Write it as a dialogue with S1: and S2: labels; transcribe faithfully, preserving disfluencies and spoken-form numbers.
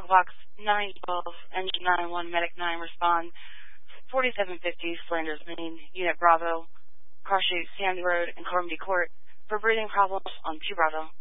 S1: Box nine twelve, Engine nine one, Medic nine, respond. forty-seven fifty, Flanders, Maine, Unit Bravo, Car Street, Sandy Road, and Cormby Court for breathing problems on two Bravo.